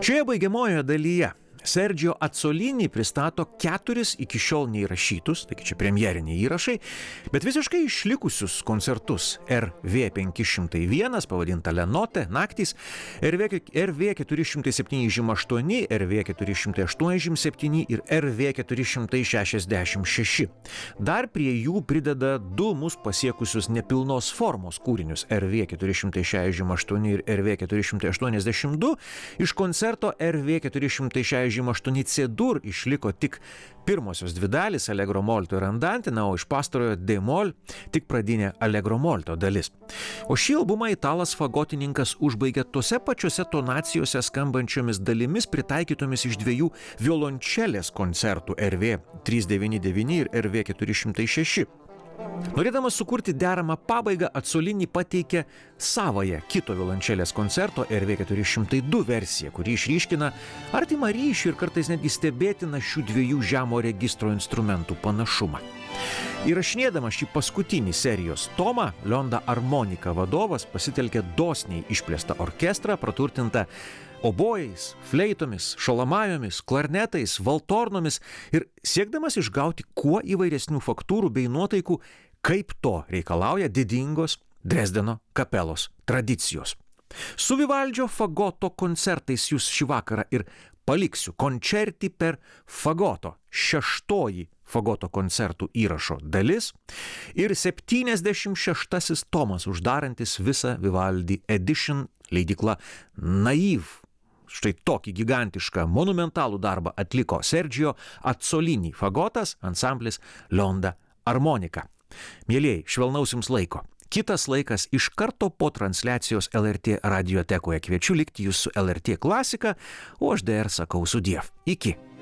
Šioje baigiamojoje dalyje Sergio Azzolini pristato 4 iki šiol neįrašytus, taigi čia premjeriniai įrašai, bet visiškai išlikusius koncertus RV 501, pavadinta Lenote, naktys, RV 478, RV 487 ir RV 466. Dar prie jų prideda 2 mus pasiekusius nepilnos formos kūrinius RV 468 ir RV 482. Iš koncerto RV 468 C-dur išliko tik pirmosios 2 dalys Allegro molto ir andante, o iš pastarojo D-mol tik pradinė Allegro molto dalis. O šį albumą italas fagotininkas užbaigė tose pačiose tonacijose skambančiomis dalimis pritaikytomis iš 2 violončelės koncertų RV 399 ir RV 406. Norėdamas sukurti deramą pabaigą, Azzolini pateikė savąją kito violončelės koncerto RV 402 versiją, kuri išryškina artimą ryšį ir kartais netgi stebėtina šių 2 žemo registro instrumentų panašumą. Įrašinėdamas šį paskutinį serijos tomą, Lionda Armonica vadovas pasitelkė dosniai išplėstą orkestrą, praturtintą obojais, fleitomis, šalamajomis, klarnetais, valtornomis ir siekdamas išgauti kuo įvairesnių faktūrų bei nuotaikų, kaip to reikalauja didingos Dresdeno kapelos tradicijos. Su Vivaldžio fagoto koncertais jūs šį vakarą ir paliksiu Concerti per fagoto 6 fagoto koncertų įrašo dalis ir 76 tomas uždarantis visą Vivaldi Edition leidykla Naiv. Štai tokį gigantišką, monumentalų darbą atliko Sergio Azzolini fagotas, ansamblis Lionda Armonica. Mielieji, švelnaus jums laiko. Kitas laikas iš karto po transliacijos LRT radiotekoje. Kviečiu likti jūs su LRT klasika, o aš dar sakau sudiev. Iki.